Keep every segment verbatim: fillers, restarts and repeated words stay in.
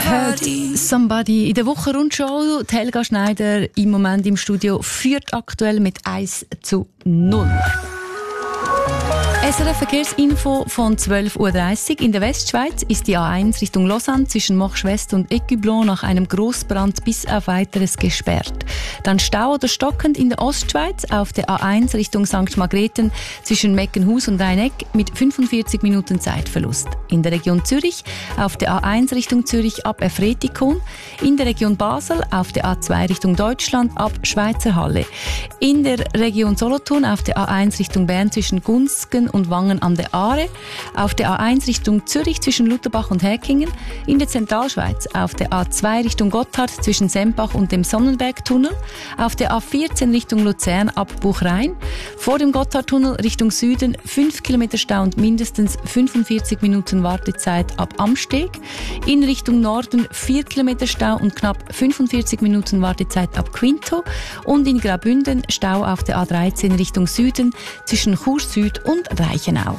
Hurt Somebody. In der Woche-Rundschau, Helga Schneider im Moment im Studio, führt aktuell mit eins zu null. S R F-Verkehrsinfo von zwölf Uhr dreißig. In der Westschweiz ist die A eins Richtung Lausanne zwischen Machschwest und Ecublon nach einem Grossbrand bis auf Weiteres gesperrt. Dann Stau oder stockend in der Ostschweiz auf der A eins Richtung Sankt Margrethen zwischen Meckenhus und Rheineck mit fünfundvierzig Minuten Zeitverlust. In der Region Zürich auf der A eins Richtung Zürich ab Efretikon. In der Region Basel auf der A zwei Richtung Deutschland ab Schweizer Halle. In der Region Solothurn auf der A eins Richtung Bern zwischen Gunzgen und Wangen an der Aare, auf der A eins Richtung Zürich zwischen Lutherbach und Häkingen, in der Zentralschweiz auf der A zwei Richtung Gotthard zwischen Sempach und dem Sonnenbergtunnel, auf der A vierzehn Richtung Luzern ab Buchrein, vor dem Gotthardtunnel Richtung Süden fünf Kilometer Stau und mindestens fünfundvierzig Minuten Wartezeit ab Amsteg, in Richtung Norden vier Kilometer Stau und knapp fünfundvierzig Minuten Wartezeit ab Quinto und in Graubünden Stau auf der A dreizehn Richtung Süden zwischen Chur Süd und Reichenau.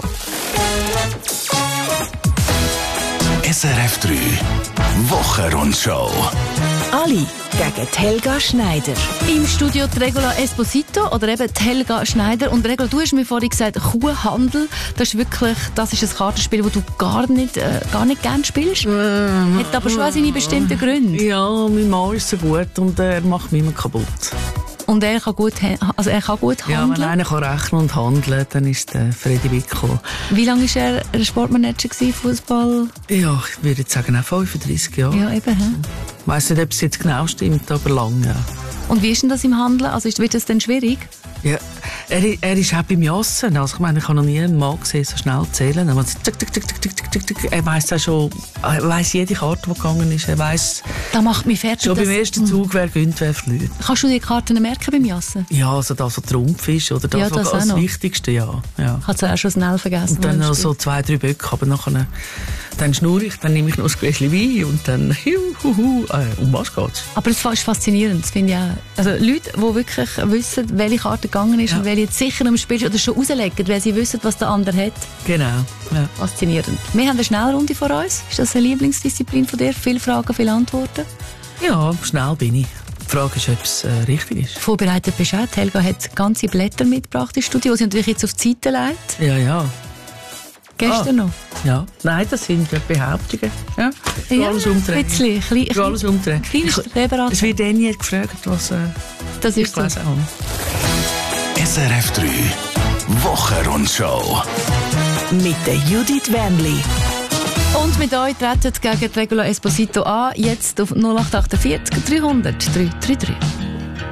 S R F drei Woche-Rundschau. Ali gegen Helga Schneider. Im Studio die Regula Esposito oder eben die Helga Schneider. Und Regula, du hast mir vorhin gesagt, Kuhhandel, das ist wirklich, das ist ein Kartenspiel, das du gar nicht, äh, gar nicht gerne spielst. Äh, Hat aber schon seine bestimmten Gründe. Ja, mein Mann ist so gut und er macht mich immer kaputt. Und er kann gut, also er kann gut handeln? Ja, wenn einer kann rechnen und handeln, dann ist der Freddy Wickel. Wie lange war er Sportmanager gewesen, Fußball? Ja, ich würde jetzt sagen, auch fünfunddreissig Jahre. Ja, eben. He? Ich weiss nicht, ob es jetzt genau stimmt, aber lang, ja. Und wie ist denn das im Handeln? Also wird das denn schwierig? Ja, er, er ist auch beim Jassen. Also ich meine, ich habe noch nie einen Mann gesehen, so schnell zählen. Aber tick, tick, tick, tick, tick, tick, tick. Er weiss auch schon, er weiss jede Karte, die gegangen ist. Er weiss das macht mich fertig. Schon beim ersten Zug, wer gönnt, wer verliert. Kannst du die Karten merken beim Jassen? Ja, also das, was Trumpf ist, oder das, ja, das was das Wichtigste, ja. ja. Ich habe es auch schon schnell vergessen. Und dann noch so zwei, drei Böcke, aber nachher, dann schnurre ich, dann nehme ich noch ein Gläschen Wein und dann, juhuhu, äh, um was geht's? Aber das ist faszinierend, das finde ich auch. Also Leute, die wirklich wissen, welche Karte gegangen ist, ja, und welche jetzt sicher am Spiel oder schon rauslegen, weil sie wissen, was der andere hat. Genau, ja. Faszinierend. Wir haben eine Schnellrunde vor uns. Ist das eine Lieblingsdisziplin von dir? Viele Fragen, viele Antworten? Ja, schnell bin ich. Die Frage ist, ob es äh, richtig ist. Vorbereitet bist du auch. Helga hat ganze Blätter mitgebracht ins Studio, die sie natürlich jetzt auf die Seite legt. Ja, ja. Gestern ah, noch? Ja. Nein, das sind Behauptungen. Ja, ja, alles umdrehen. Ein bisschen. Klein, ich alles umdrehen. Es wird eh nie gefragt, was äh, das ist ich gelesen habe. S R F drei Woche-Rundschau. Mit der Judith Wernli. Und mit euch treten gegen Regula Esposito an, jetzt auf null acht acht vier dreihundert drei drei drei.